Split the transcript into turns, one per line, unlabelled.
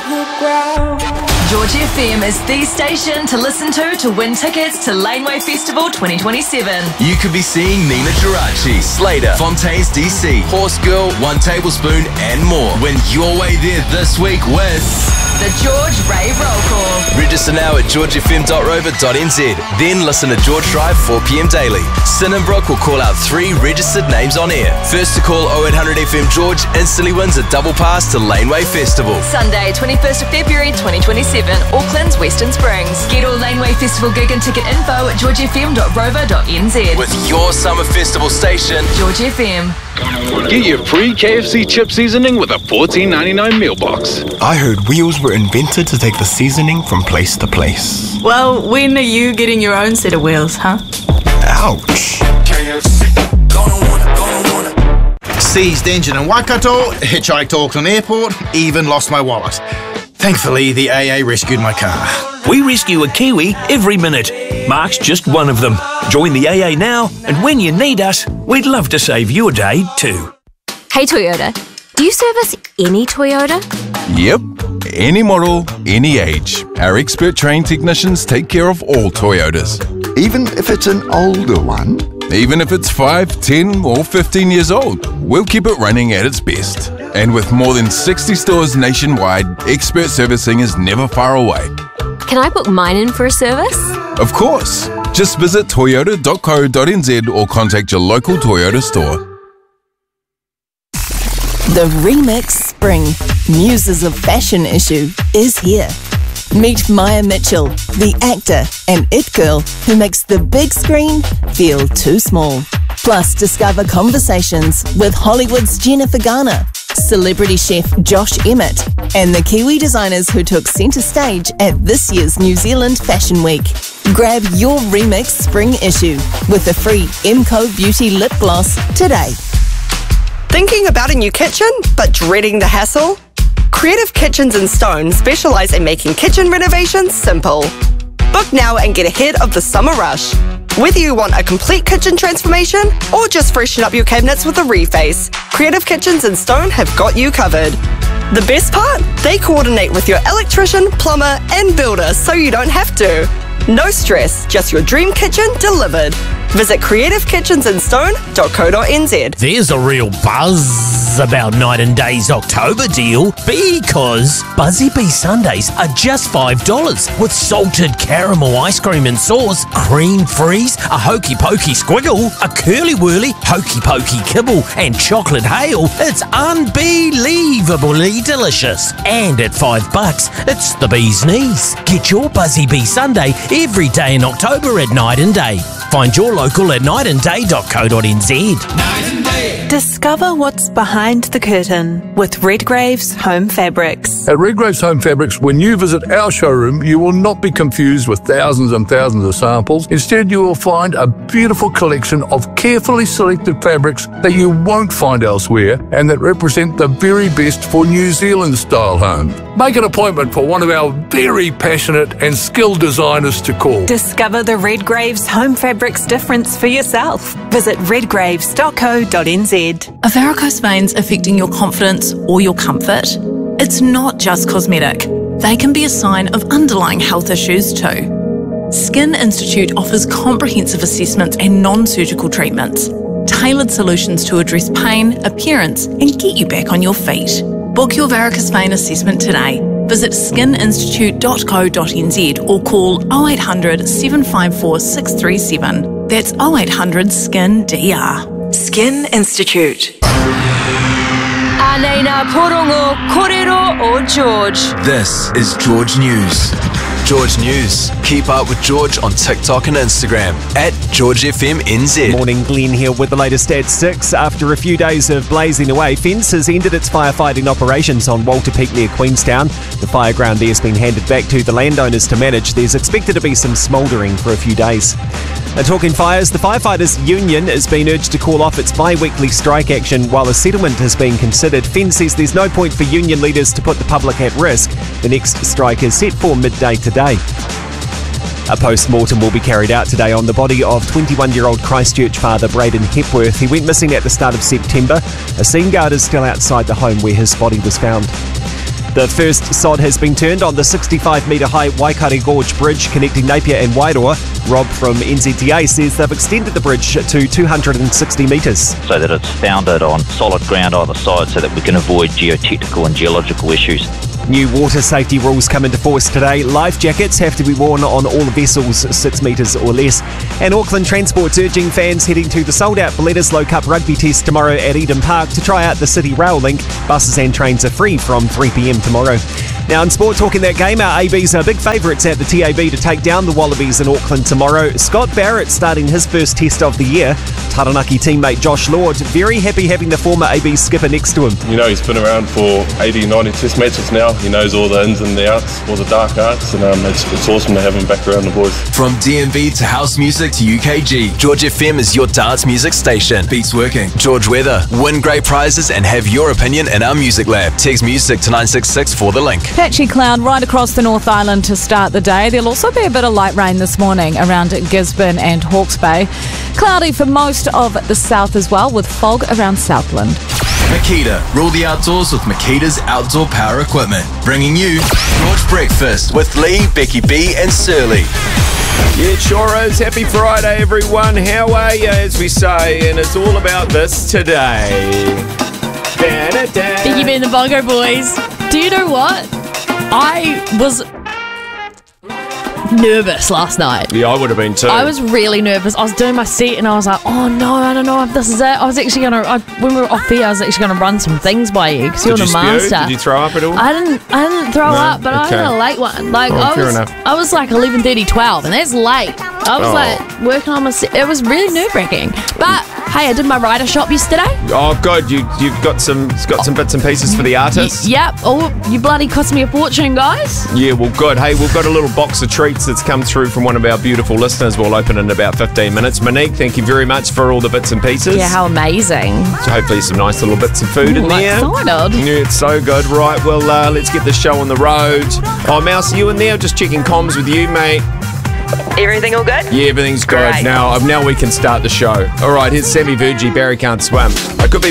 George FM is the station to listen to win tickets to Laneway Festival 2027.
You could be seeing Nina Geraci, Slater, Fontaines DC, Horse Girl, One Tablespoon, and more. Win your way there this week with
the George Ray Roll Call.
Register now at georgefm.rover.nz. Then listen to George Drive 4 p.m. daily. Sinnenbrook will call out 3 registered names on air. First to call 0800 FM George instantly wins a double pass to Laneway Festival.
Sunday, 21st of February 2027, Auckland's Western Springs. Get all Laneway Festival gig and ticket info at georgefm.rover.nz.
With your summer festival station,
George FM.
Get your free KFC chip seasoning with a $14.99 meal box.
I heard wheels were invented to take the seasoning from place to place.
Well, when are you getting your own set of wheels, huh?
Ouch.
Seized engine in Waikato, hitchhiked to Auckland Airport, even lost my wallet. Thankfully, the AA rescued my car.
We rescue a Kiwi every minute. Mark's just one of them. Join the AA now, and when you need us, we'd love to save your day too.
Hey Toyota, do you service any Toyota?
Yep, any model, any age. Our expert trained technicians take care of all Toyotas.
Even if it's an older one?
Even if it's 5, 10 or 15 years old, we'll keep it running at its best. And with more than 60 stores nationwide, expert servicing is never far away.
Can I book mine in for a service?
Of course. Just visit toyota.co.nz or contact your local Toyota store.
The Remix Spring Muses of Fashion issue is here. Meet Maya Mitchell, the actor and it girl who makes the big screen feel too small. Plus, discover conversations with Hollywood's Jennifer Garner, celebrity chef Josh Emmett, and the Kiwi designers who took centre stage at this year's New Zealand Fashion Week. Grab your Remix Spring issue with a free MCO Beauty Lip Gloss today.
Thinking about a new kitchen, but dreading the hassle? Creative Kitchens in Stone specialise in making kitchen renovations simple. Book now and get ahead of the summer rush. Whether you want a complete kitchen transformation or just freshen up your cabinets with a reface, Creative Kitchens in Stone have got you covered. The best part? They coordinate with your electrician, plumber and builder so you don't have to. No stress, just your dream kitchen delivered. Visit creativekitchensinstone.co.nz.
There's a real buzz about Night and Day's October deal because Buzzy Bee Sundays are just $5 with salted caramel ice cream and sauce, cream freeze, a hokey pokey squiggle, a curly whirly hokey pokey kibble and chocolate hail. It's unbelievably delicious. And at $5, it's the bee's knees. Get your Buzzy Bee Sunday every day in October at Night and Day. Find your local at nightandday.co.nz.
Discover what's behind the curtain with Redgrave's Home Fabrics.
At Redgrave's Home Fabrics, when you visit our showroom, you will not be confused with thousands and thousands of samples. Instead, you will find a beautiful collection of carefully selected fabrics that you won't find elsewhere and that represent the very best for New Zealand-style homes. Make an appointment for one of our very passionate and skilled designers to call.
Discover the Redgrave's Home Fabrics difference for yourself. Visit redgraves.co.nz.
Are varicose veins affecting your confidence or your comfort? It's not just cosmetic. They can be a sign of underlying health issues too. Skin Institute offers comprehensive assessments and non-surgical treatments, tailored solutions to address pain, appearance, and get you back on your feet. Book your varicose vein assessment today. Visit skininstitute.co.nz or call 0800 754 637. That's 0800 SKIN-DR.
Skin Institute. Anena Porongo Korero o George.
This is George News. George News. Keep up with George on TikTok and Instagram at GeorgeFMNZ.
Morning, Glenn here with the latest at 6. After a few days of blazing away, Fence has ended its firefighting operations on Walter Peak near Queenstown. The fire ground there has been handed back to the landowners to manage. There's expected to be some smouldering for a few days. Now, talking fires, the Firefighters Union has been urged to call off its bi-weekly strike action while a settlement has been considered. Fence says there's no point for union leaders to put the public at risk. The next strike is set for midday today. A post-mortem will be carried out today on the body of 21-year-old Christchurch father Braden Hepworth. He went missing at the start of September. A scene guard is still outside the home where his body was found. The first sod has been turned on the 65-metre high Waikare Gorge Bridge connecting Napier and Wairoa. Rob from NZTA says they've extended the bridge to 260 metres.
So that it's founded on solid ground either side so that we can avoid geotechnical and geological issues.
New water safety rules come into force today. Life jackets have to be worn on all vessels 6 metres or less. And Auckland Transport's urging fans heading to the sold-out Bledisloe Cup rugby test tomorrow at Eden Park to try out the City Rail Link. Buses and trains are free from 3 p.m. tomorrow. Now in sport, talking that game, our ABs are big favourites at the TAB to take down the Wallabies in Auckland tomorrow. Scott Barrett starting his first test of the year. Taranaki teammate Josh Lord very happy having the former AB skipper next to him.
You know, he's been around for 80, 90 test matches now. He knows all the ins and the outs, all the dark arts, and it's awesome to have him back around the boys.
From DMV to house music to UKG, George FM is your dance music station. Beats working. George Weather. Win great prizes and have your opinion in our music lab. Text music to 966 for the link.
Patchy cloud right across the North Island to start the day. There'll also be a bit of light rain this morning around Gisborne and Hawke's Bay. Cloudy for most of the south as well, with fog around Southland.
Makita. Rule the outdoors with Makita's outdoor power equipment. Bringing you George Breakfast with Lee, Becky B and Surly.
Yeah, it sure is. Happy Friday, everyone. How are you, as we say? And it's all about this today.
Becky B and the Bongo Boys. Do you know what? I was nervous last night.
Yeah, I would have been too.
I was really nervous. I was doing my set and I was like, oh no, I don't know if this is it. I was actually going to, when we were off here, I was actually going to run some things by you because you're the master.
Did you throw up at all?
I didn't throw up, but I had a late one. Like I was like 11:30, 12, and that's late. I was like working on my set. It was really nerve-wracking. But hey, I did my writer shop yesterday.
Oh good, you've got some bits and pieces for the artists.
Yep. Oh, you bloody cost me a fortune, guys.
Yeah, well good. Hey, we've got a little box of treats that's come through from one of our beautiful listeners. We'll open in about 15 minutes. Monique, thank you very much for all the bits and pieces.
Yeah, how amazing.
So hopefully some nice little bits of food in there.
Excited.
Yeah, it's so good. Right, well, let's get the show on the road. Oh, Mouse, are you in there? Just checking comms with you, mate.
Everything all good?
Yeah, everything's good.
Great.
Now we can start the show. All right, here's Sammy Virgie. Barry Can't Swim. I could be